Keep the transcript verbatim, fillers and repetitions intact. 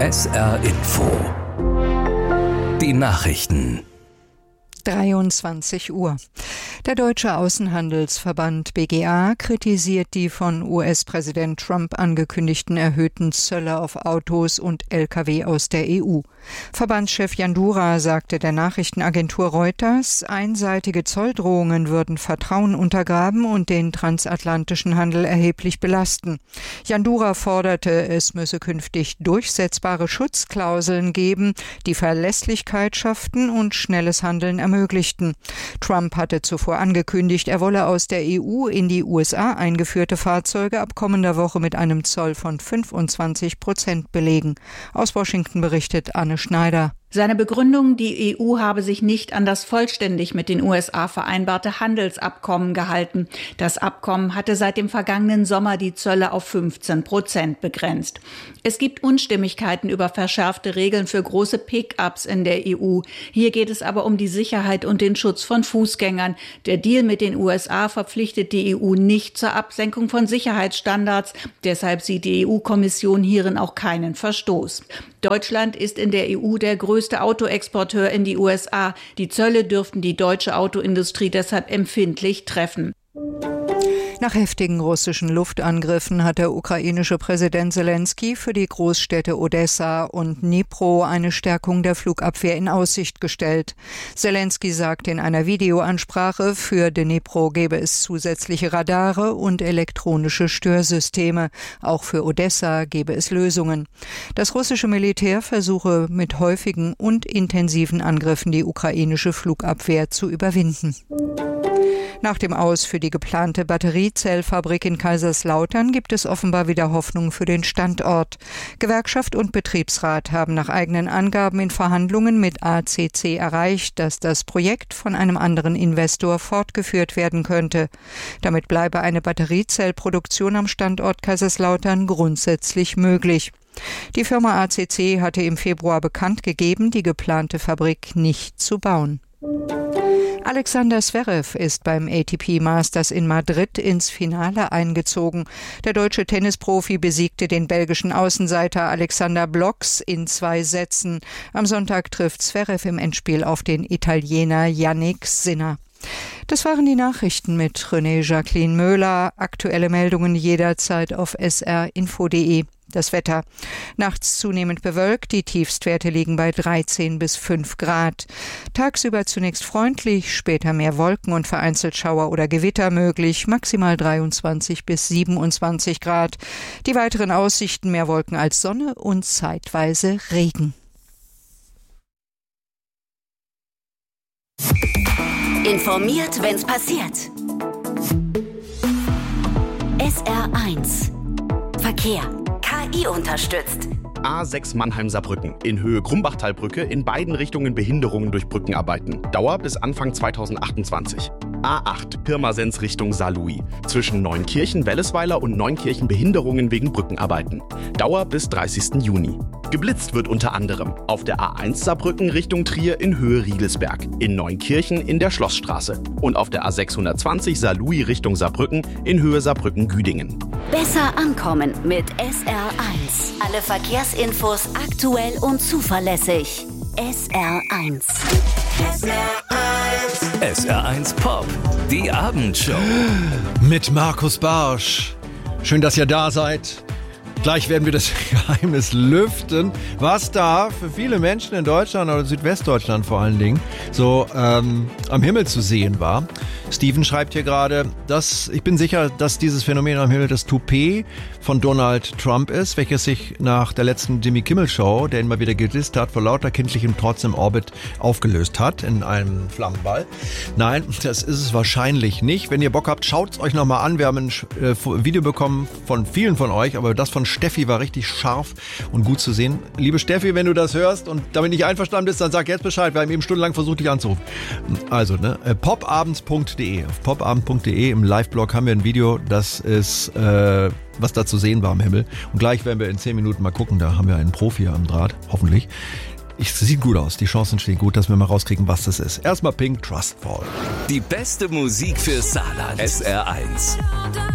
S R Info. Die Nachrichten. dreiundzwanzig Uhr. Der Deutsche Außenhandelsverband B G A kritisiert die von U S-Präsident Trump angekündigten erhöhten Zölle auf Autos und L K W aus der E U. Verbandschef Jandura sagte der Nachrichtenagentur Reuters, einseitige Zolldrohungen würden Vertrauen untergraben und den transatlantischen Handel erheblich belasten. Jandura forderte, es müsse künftig durchsetzbare Schutzklauseln geben, die Verlässlichkeit schafften und schnelles Handeln ermöglichten. Trump hatte zuvor angekündigt, er wolle aus der E U in die U S A eingeführte Fahrzeuge ab kommender Woche mit einem Zoll von fünfundzwanzig Prozent belegen. Aus Washington berichtet Anne Schneider. Seine Begründung, die E U habe sich nicht an das vollständig mit den U S A vereinbarte Handelsabkommen gehalten. Das Abkommen hatte seit dem vergangenen Sommer die Zölle auf fünfzehn Prozent begrenzt. Es gibt Unstimmigkeiten über verschärfte Regeln für große Pick-ups in der E U. Hier geht es aber um die Sicherheit und den Schutz von Fußgängern. Der Deal mit den U S A verpflichtet die E U nicht zur Absenkung von Sicherheitsstandards. Deshalb sieht die E U-Kommission hierin auch keinen Verstoß. Deutschland ist in der E U der größte Autoexporteur in die U S A. Die Zölle dürften die deutsche Autoindustrie deshalb empfindlich treffen. Nach heftigen russischen Luftangriffen hat der ukrainische Präsident Selenskyj für die Großstädte Odessa und Dnipro eine Stärkung der Flugabwehr in Aussicht gestellt. Selenskyj sagte in einer Videoansprache, für Dnipro gebe es zusätzliche Radare und elektronische Störsysteme. Auch für Odessa gebe es Lösungen. Das russische Militär versuche mit häufigen und intensiven Angriffen die ukrainische Flugabwehr zu überwinden. Nach dem Aus für die geplante Batteriezellfabrik in Kaiserslautern gibt es offenbar wieder Hoffnung für den Standort. Gewerkschaft und Betriebsrat haben nach eigenen Angaben in Verhandlungen mit A C C erreicht, dass das Projekt von einem anderen Investor fortgeführt werden könnte. Damit bleibe eine Batteriezellproduktion am Standort Kaiserslautern grundsätzlich möglich. Die Firma A C C hatte im Februar bekannt gegeben, die geplante Fabrik nicht zu bauen. Alexander Zverev ist beim A T P Masters in Madrid ins Finale eingezogen. Der deutsche Tennisprofi besiegte den belgischen Außenseiter Alexander Bloks in zwei Sätzen. Am Sonntag trifft Zverev im Endspiel auf den Italiener Yannick Sinner. Das waren die Nachrichten mit René Jacqueline Möhler. Aktuelle Meldungen jederzeit auf s r info punkt d e. Das Wetter. Nachts zunehmend bewölkt, die Tiefstwerte liegen bei dreizehn bis fünf Grad. Tagsüber zunächst freundlich, später mehr Wolken und vereinzelt Schauer oder Gewitter möglich, maximal dreiundzwanzig bis siebenundzwanzig Grad. Die weiteren Aussichten: mehr Wolken als Sonne und zeitweise Regen. Informiert, wenn's passiert. S R eins Verkehr. K I unterstützt. A sechs Mannheim-Saarbrücken. In Höhe Grumbachtalbrücke in beiden Richtungen Behinderungen durch Brückenarbeiten. Dauer bis Anfang zweitausendachtundzwanzig. A acht Pirmasens Richtung Saarlouis. Zwischen Neunkirchen, Wellesweiler und Neunkirchen Behinderungen wegen Brückenarbeiten. Dauer bis dreißigsten Juni. Geblitzt wird unter anderem auf der A eins Saarbrücken Richtung Trier in Höhe Riegelsberg, in Neunkirchen in der Schlossstraße und auf der A sechshundertzwanzig Saarlouis Richtung Saarbrücken in Höhe Saarbrücken-Güdingen. Besser ankommen mit S R eins. Alle Verkehrsinfos aktuell und zuverlässig. S R eins. S R eins. S R eins Pop. Die Abendshow. Mit Markus Barsch. Schön, dass ihr da seid. Gleich werden wir das Geheimnis lüften, was da für viele Menschen in Deutschland oder Südwestdeutschland vor allen Dingen so ähm, am Himmel zu sehen war. Steven schreibt hier gerade, dass ich bin sicher, dass dieses Phänomen am Himmel das Toupet von Donald Trump ist, welches sich nach der letzten Jimmy Kimmel Show, der ihn mal wieder gedisst hat, vor lauter kindlichem Trotz im Orbit aufgelöst hat in einem Flammenball. Nein, das ist es wahrscheinlich nicht. Wenn ihr Bock habt, schaut es euch nochmal an. Wir haben ein äh, Video bekommen von vielen von euch, aber das von Steffi war richtig scharf und gut zu sehen. Liebe Steffi, wenn du das hörst und damit nicht einverstanden bist, dann sag jetzt Bescheid. Wir haben eben stundenlang versucht, dich anzurufen. Also, ne, popabends punkt de. Auf popabend punkt de im Live-Blog haben wir ein Video, das ist, äh, was da zu sehen war am Himmel. Und gleich werden wir in zehn Minuten mal gucken, da haben wir einen Profi am Draht, hoffentlich. Es sieht gut aus, die Chancen stehen gut, dass wir mal rauskriegen, was das ist. Erstmal Pink, Trustfall. Die beste Musik für Saarland. S R eins.